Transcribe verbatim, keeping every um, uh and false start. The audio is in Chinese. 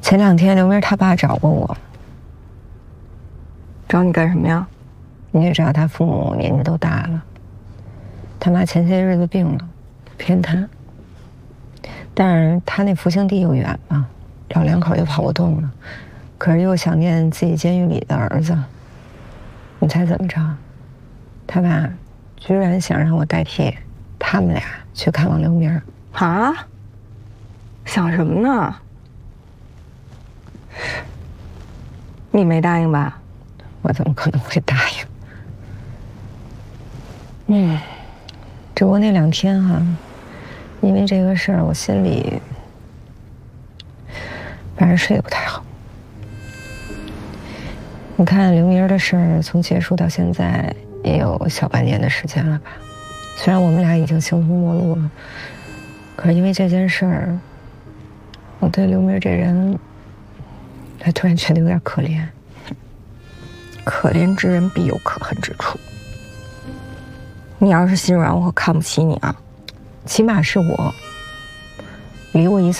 前两天刘明他爸找过我， 找你干什么呀？ 你也知道他父母年纪都大了，他妈前些日子病了，偏瘫。但是他那福兴地又远嘛，老两口又跑不动了，可是又想念自己监狱里的儿子。你猜怎么着？他爸居然想让我代替他们俩去看望刘明。 啊？想什么呢？你没答应吧？ 我怎么可能会答应？嗯，只不过那两天哈、啊，因为这个事儿，我心里反正睡得不太好。你看刘明的事儿从结束到现在也有小半年的时间了吧？虽然我们俩已经形同陌路了，可是因为这件事儿，我对刘明这人，还突然觉得有点可怜。 可怜之人必有可恨之处。你要是心软，我可看不起你啊！ 起码是我离过一次